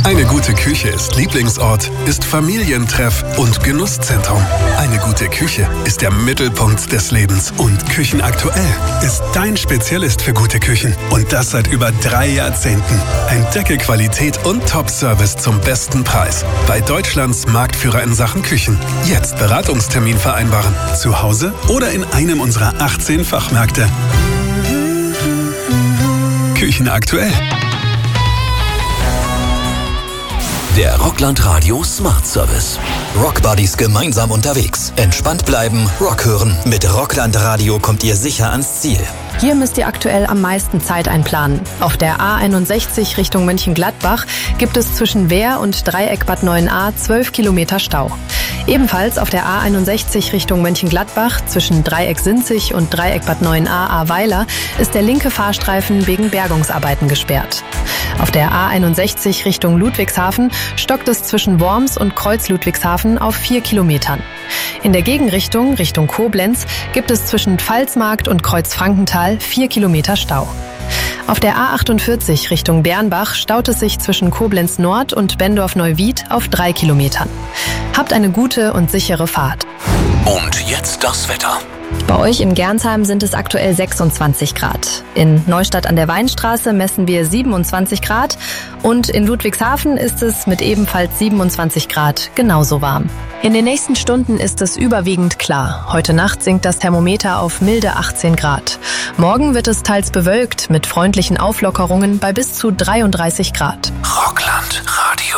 Eine gute Küche ist Lieblingsort, ist Familientreff und Genusszentrum. Eine gute Küche ist der Mittelpunkt des Lebens. Und Küchenaktuell ist dein Spezialist für gute Küchen. Und das seit über 3 Jahrzehnten. Entdecke Qualität und Top-Service zum besten Preis. Bei Deutschlands Marktführer in Sachen Küchen. Jetzt Beratungstermin vereinbaren. Zu Hause oder in einem unserer 18 Fachmärkte. Küchenaktuell. Der Rockland Radio Smart Service. Rockbuddies gemeinsam unterwegs. Entspannt bleiben, Rock hören. Mit Rockland Radio kommt ihr sicher ans Ziel. Hier müsst ihr aktuell am meisten Zeit einplanen. Auf der A61 Richtung Mönchengladbach gibt es zwischen Wehr und Dreieck Bad 9a 12 Kilometer Stau. Ebenfalls auf der A61 Richtung Mönchengladbach zwischen Dreieck Sinzig und Dreieck Bad 9a Ahrweiler ist der linke Fahrstreifen wegen Bergungsarbeiten gesperrt. Auf der A61 Richtung Ludwigshafen stockt es zwischen Worms und Kreuz Ludwigshafen auf 4 Kilometern. In der Gegenrichtung, Richtung Koblenz, gibt es zwischen Pfalzmarkt und Kreuz Frankenthal 4 Kilometer Stau. Auf der A48 Richtung Bernbach staut es sich zwischen Koblenz Nord und Bendorf-Neuwied auf 3 Kilometern. Habt eine gute und sichere Fahrt. Und jetzt das Wetter. Bei euch in Gernsheim sind es aktuell 26 Grad. In Neustadt an der Weinstraße messen wir 27 Grad und in Ludwigshafen ist es mit ebenfalls 27 Grad genauso warm. In den nächsten Stunden ist es überwiegend klar. Heute Nacht sinkt das Thermometer auf milde 18 Grad. Morgen wird es teils bewölkt mit freundlichen Auflockerungen bei bis zu 33 Grad. Rockland Radio.